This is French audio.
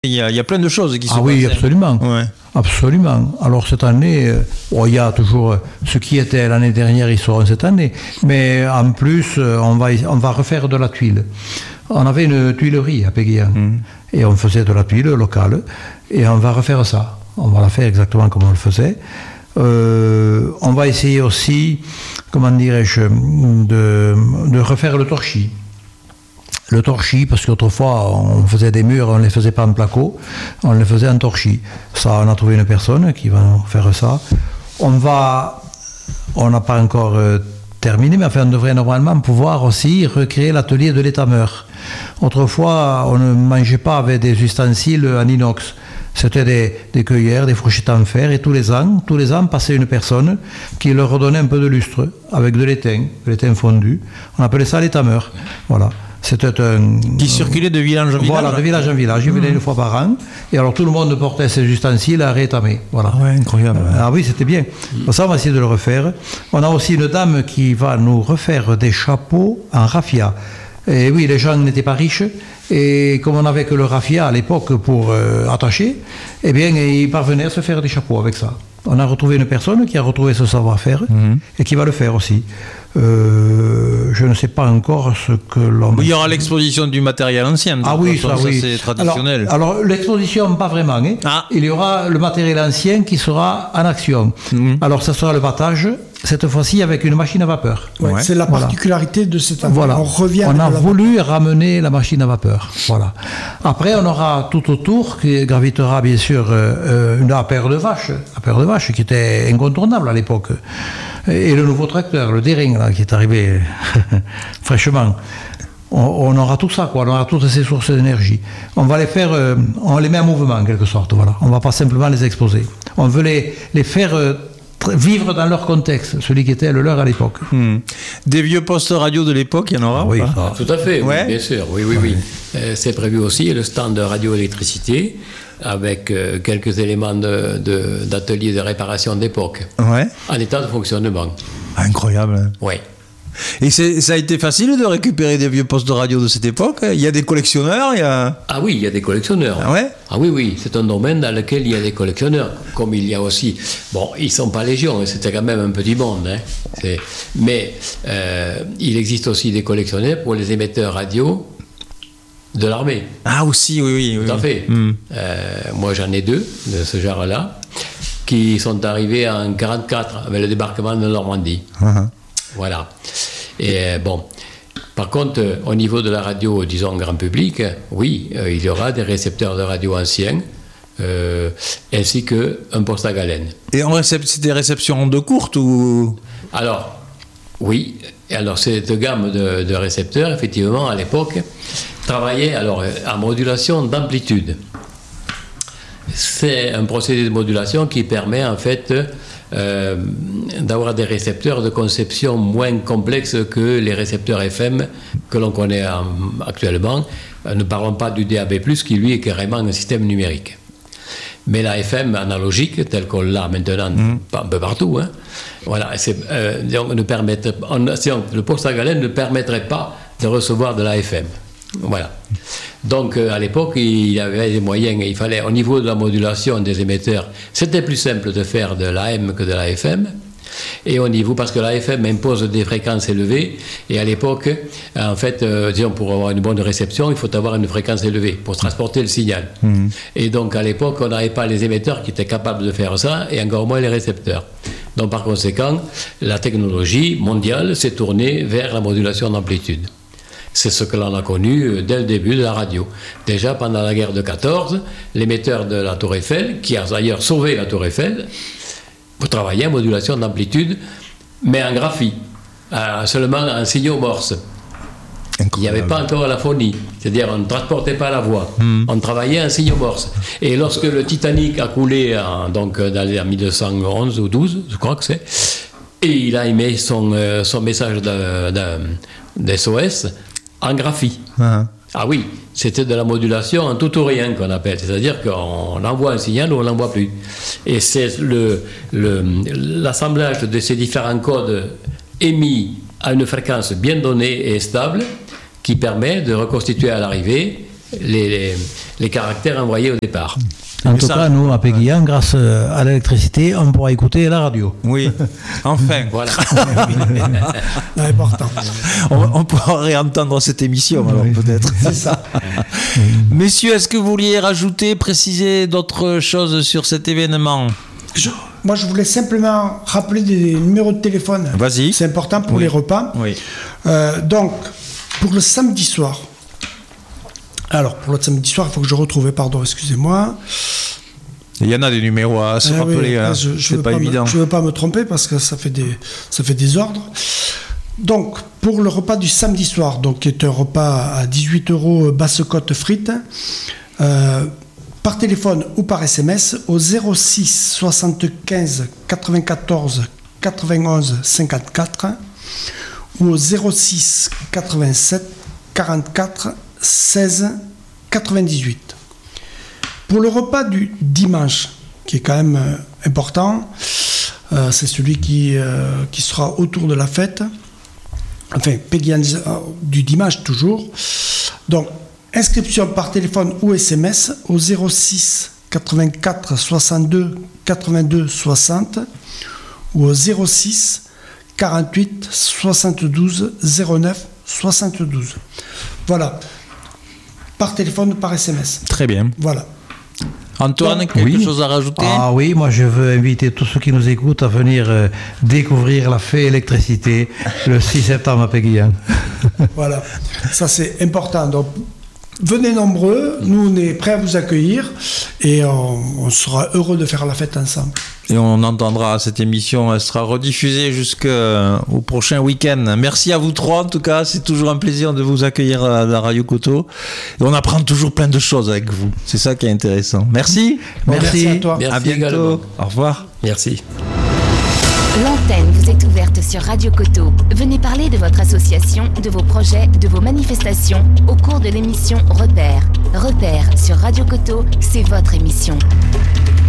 Il y a plein de choses qui se passent. Ah oui, absolument. Ouais. Absolument. Alors cette année, il y a toujours ce qui était l'année dernière, ils seront cette année. Mais en plus, on va refaire de la tuile. On avait une tuilerie à Péguian et on faisait de la tuile locale et on va refaire ça. On va la faire exactement comme on le faisait. On va essayer aussi, comment dirais-je, de refaire le torchis. Le torchis, parce qu'autrefois, on faisait des murs, on ne les faisait pas en placo, on les faisait en torchis. Ça, on a trouvé une personne qui va nous faire ça. On n'a pas encore terminé, mais enfin, on devrait normalement pouvoir aussi recréer l'atelier de l'étameur. Autrefois, on ne mangeait pas avec des ustensiles en inox. C'était des cueillères, des fourchettes en fer, et tous les ans passait une personne qui leur redonnait un peu de lustre avec de l'étain fondu. On appelait ça l'étameur. Voilà. C'était qui circulait de village en village. Voilà, de village en village. Il venait une fois par an. Et alors tout le monde portait ses ustensiles à réétamer. Voilà. Ouais, incroyable. Ah oui, c'était bien. Pour ça, on va essayer de le refaire. On a aussi une dame qui va nous refaire des chapeaux en raffia. Et oui, les gens n'étaient pas riches. Et comme on n'avait que le raffia à l'époque pour attacher, eh bien, ils parvenaient à se faire des chapeaux avec ça. On a retrouvé une personne qui a retrouvé ce savoir-faire et qui va le faire aussi. Je ne sais pas encore ce que l'on... Il y aura l'exposition du matériel ancien. Ah oui, ça oui. C'est traditionnel. Alors l'exposition, pas vraiment. Hein. Ah. Il y aura le matériel ancien qui sera en action. Alors ça sera le battage, cette fois-ci avec une machine à vapeur. Ouais. C'est la particularité de cette affaire. Voilà. On a voulu ramener la machine à vapeur. Voilà. Après, on aura tout autour qui gravitera bien sûr la paire de vaches qui était incontournable à l'époque. Et le nouveau tracteur, le Dering, là, qui est arrivé fraîchement. On aura tout ça, quoi. On aura toutes ces sources d'énergie. On va les faire, on les met en mouvement en quelque sorte. Voilà. On ne va pas simplement les exposer. On veut les faire vivre dans leur contexte, celui qui était le leur à l'époque. Des vieux postes radio de l'époque, il y en aura? Oui, tout à fait, oui, bien sûr. Oui. C'est prévu aussi le stand de radioélectricité avec quelques éléments d'ateliers de réparation d'époque en état de fonctionnement. Incroyable. Oui. Et ça a été facile de récupérer des vieux postes de radio de cette époque? Il y a des collectionneurs? Ah oui, il y a des collectionneurs. Ah ouais? Ah oui, c'est un domaine dans lequel il y a des collectionneurs. Comme il y a aussi... Bon, ils ne sont pas légion, c'était quand même un petit monde. Hein. Mais il existe aussi des collectionneurs pour les émetteurs radio de l'armée. Ah aussi, oui. Tout à fait. Moi, j'en ai 2 de ce genre-là qui sont arrivés en 1944 avec le débarquement de Normandie. Voilà. Et bon, par contre, au niveau de la radio, disons grand public, oui, il y aura des récepteurs de radio anciens, ainsi qu'un poste à galène. Et c'est des réceptions de courte ou... Alors, oui. Alors, cette gamme de récepteurs, effectivement, à l'époque, travaillait en modulation d'amplitude. C'est un procédé de modulation qui permet, en fait, d'avoir des récepteurs de conception moins complexes que les récepteurs FM que l'on connaît actuellement. Ne parlons pas du DAB+, qui lui est carrément un système numérique. Mais la FM analogique, telle qu'on l'a maintenant un peu partout, hein, voilà, donc le poste à galène ne permettrait pas de recevoir de la FM. Voilà. Donc à l'époque, il y avait des moyens, il fallait, au niveau de la modulation des émetteurs, c'était plus simple de faire de l'AM que de la FM. Et au niveau, parce que la FM impose des fréquences élevées, et à l'époque, en fait, disons, pour avoir une bonne réception, il faut avoir une fréquence élevée pour transporter le signal. Et donc à l'époque, on n'avait pas les émetteurs qui étaient capables de faire ça, et encore moins les récepteurs. Donc par conséquent, la technologie mondiale s'est tournée vers la modulation d'amplitude. C'est ce que l'on a connu dès le début de la radio. Déjà, pendant la guerre de 14, l'émetteur de la Tour Eiffel, qui a d'ailleurs sauvé la Tour Eiffel, travaillait en modulation d'amplitude, mais en graphie, seulement en signaux morse. Il n'y avait pas encore la phonie, c'est-à-dire on ne transportait pas la voix, on travaillait en signaux morse. Et lorsque le Titanic a coulé donc, en 1911 ou 12, je crois que c'est, et il a émis son message d'SOS en graphie. Ah oui, c'était de la modulation en tout ou rien qu'on appelle, c'est-à-dire qu'on envoie un signal ou on ne l'envoie plus. Et c'est l'assemblage de ces différents codes émis à une fréquence bien donnée et stable qui permet de reconstituer à l'arrivée les caractères envoyés au départ. En tout cas, nous, à Péguillan, grâce à l'électricité, on pourra écouter la radio. Oui, enfin. Voilà. Important. On pourra réentendre cette émission, alors peut-être. C'est ça. Messieurs, est-ce que vous vouliez rajouter, préciser d'autres choses sur cet événement ? Moi, je voulais simplement rappeler des numéros de téléphone. Vas-y. C'est important pour les repas. Oui. Donc, pour le samedi soir. Alors, pour le samedi soir, il faut que je retrouve, pardon, excusez-moi. Il y en a des numéros à se rappeler, oui, hein. C'est pas évident. Je ne veux pas me tromper parce que ça fait des ordres. Donc, pour le repas du samedi soir, donc, qui est un repas à 18 € basse-côte frites, par téléphone ou par SMS au 06 75 94 91 54 ou au 06 87 44 16 98. Pour le repas du dimanche, qui est quand même important, c'est celui qui sera autour de la fête, enfin Péguillan du dimanche toujours. Donc, inscription par téléphone ou SMS au 06 84 62 82 60 ou au 06 48 72 09 72. Voilà. Par téléphone ou par SMS. Très bien. Voilà. Antoine, quelque chose à rajouter ? Ah oui, moi je veux inviter tous ceux qui nous écoutent à venir découvrir la fée électricité le 6 septembre à Péguillan. Voilà, ça c'est important. Donc venez nombreux, nous on est prêts à vous accueillir et on sera heureux de faire la fête ensemble. Et on entendra cette émission, elle sera rediffusée jusqu'au prochain week-end. Merci à vous trois en tout cas, c'est toujours un plaisir de vous accueillir à la Radio Coteau. Et on apprend toujours plein de choses avec vous, c'est ça qui est intéressant. Merci. Merci à toi. Merci à bientôt. Également. Au revoir. Merci. L'antenne vous est ouverte sur Radio Coteau. Venez parler de votre association, de vos projets, de vos manifestations au cours de l'émission Repères. Repères sur Radio Coteau, c'est votre émission.